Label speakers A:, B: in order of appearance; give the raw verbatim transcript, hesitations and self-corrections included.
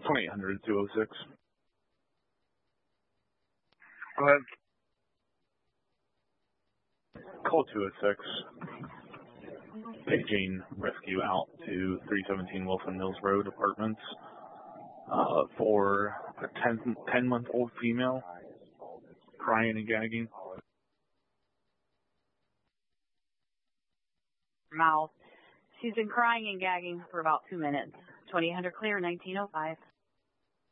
A: twenty-eight hundred, two oh six.
B: Go ahead.
A: Call two oh six. Paging rescue out to three seventeen Wilson Mills Road Apartments uh, for a ten, ten-month-old female crying and gagging.
C: Mouth. She's been crying and gagging for about two minutes. twenty-eight hundred clear, nineteen oh five.